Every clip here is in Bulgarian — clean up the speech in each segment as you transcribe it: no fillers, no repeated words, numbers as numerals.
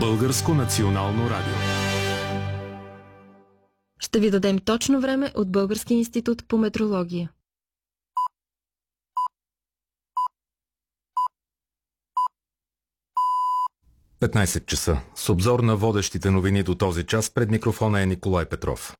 Българско национално радио. Ще ви дадем точно време от Българския институт по метрология. – 15 часа. С обзор на водещите новини до този час пред микрофона е Николай Петров.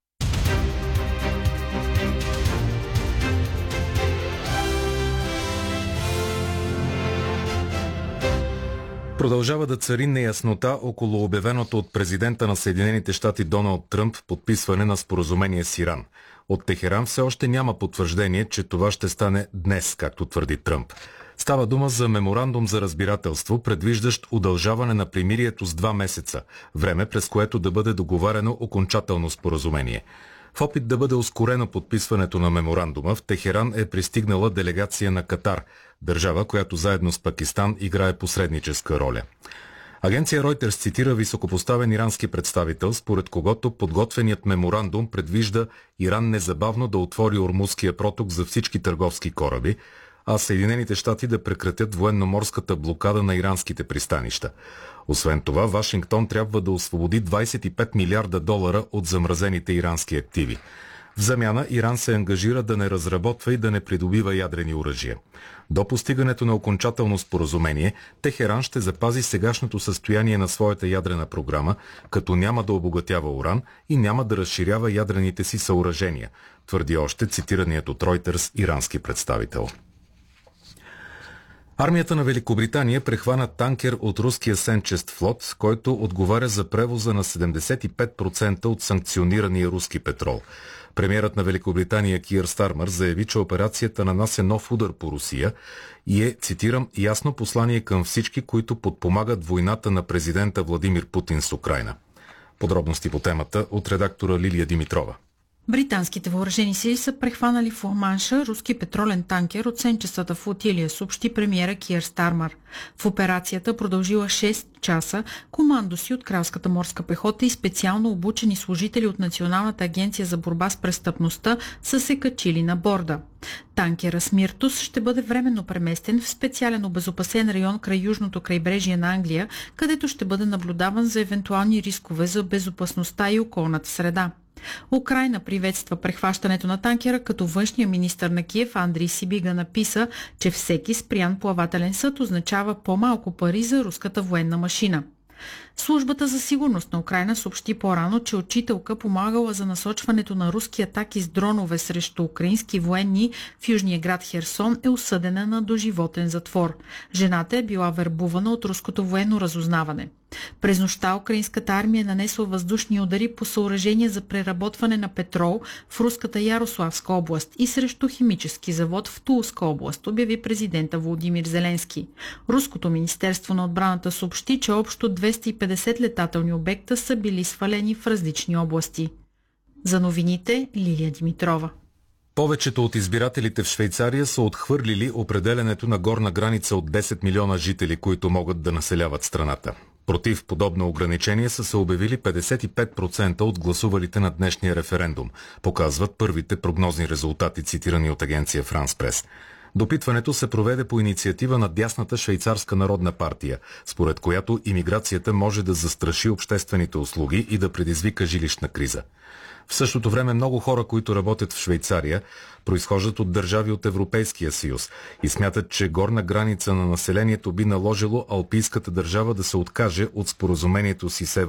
Продължава да цари неяснота около обявеното от президента на Съединените щати Доналд Тръмп подписване на споразумение с Иран. От Техеран все още няма потвърждение, че това ще стане днес, както твърди Тръмп. Става дума за меморандум за разбирателство, предвиждащ удължаване на примирието с 2 месеца, време през което да бъде договарено окончателно споразумение. В опит да бъде ускорено подписването на меморандума, в Техеран е пристигнала делегация на Катар, държава, която заедно с Пакистан играе посредническа роля. Агенция Reuters цитира високопоставен ирански представител, според когото подготвеният меморандум предвижда Иран незабавно да отвори Ормузския проток за всички търговски кораби, а Съединените щати да прекратят военноморската блокада на иранските пристанища. Освен това, Вашингтон трябва да освободи 25 милиарда долара от замразените ирански активи. В замяна Иран се ангажира да не разработва и да не придобива ядрени оръжия. До постигането на окончателно споразумение, Техеран ще запази сегашното състояние на своята ядрена програма, като няма да обогатява уран и няма да разширява ядрените си съоръжения, твърди още цитираният от Reuters ирански представител. Армията на Великобритания прехвана танкер от руския сенчест флот, който отговаря за превоза на 75% от санкционирания руски петрол. Премиерът на Великобритания Кийър Стармър заяви, че операцията нанася нов удар по Русия и е, цитирам, ясно послание към всички, които подпомагат войната на президента Владимир Путин с Украйна. Подробности по темата от редактора Лилия Димитрова. Британските въоръжени сили са прехванали в Ла-Манша руски петролен танкер от сенчестата флотилия, съобщи премиера Кийър Стармър. В операцията, продължила 6 часа, командоси от Кралската морска пехота и специално обучени служители от Националната агенция за борба с престъпността са се качили на борда. Танкера Смиртус ще бъде временно преместен в специален обезопасен район край южното крайбрежие на Англия, където ще бъде наблюдаван за евентуални рискове за безопасността и околната среда. Украйна приветства прехващането на танкера, като външния министър на Киев Андрий Сибига написа, че всеки спрян плавателен съд означава по-малко пари за руската военна машина. Службата за сигурност на Украйна съобщи по-рано, че учителка помагала за насочването на руски атаки с дронове срещу украински военни в южния град Херсон е осъдена на доживотен затвор. Жената е била вербувана от руското военно разузнаване. През нощта украинската армия е нанесла въздушни удари по съоръжения за преработване на петрол в руската Ярославска област и срещу химически завод в Тулска област, обяви президента Володимир Зеленски. Руското министерство на отбраната съобщи, че общо 250 летателни обекта са били свалени в различни области. За новините Лилия Димитрова. Повечето от избирателите в Швейцария са отхвърлили определенето на горна граница от 10 милиона жители, които могат да населяват страната. Против подобно ограничение са се обявили 55% от гласувалите на днешния референдум, показват първите прогнозни резултати, цитирани от агенция Франс Прес. Допитването се проведе по инициатива на дясната Швейцарска народна партия, според която имиграцията може да застраши обществените услуги и да предизвика жилищна криза. В същото време много хора, които работят в Швейцария, произхождат от държави от Европейския съюз и смятат, че горна граница на населението би наложило алпийската държава да се откаже от споразумението си с